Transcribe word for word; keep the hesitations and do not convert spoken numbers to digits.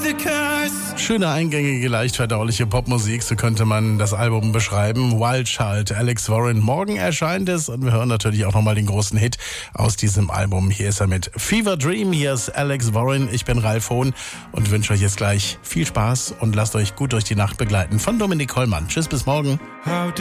Schöne, eingängige, leicht verdauliche Popmusik, so könnte man das Album beschreiben. Wild Child, Alex Warren. Morgen erscheint es und wir hören natürlich auch nochmal den großen Hit aus diesem Album. Hier ist er mit Fever Dream, hier ist Alex Warren. Ich bin Ralf Hohn und wünsche euch jetzt gleich viel Spaß und lasst euch gut durch die Nacht begleiten von Dominik Hollmann. Tschüss, bis morgen.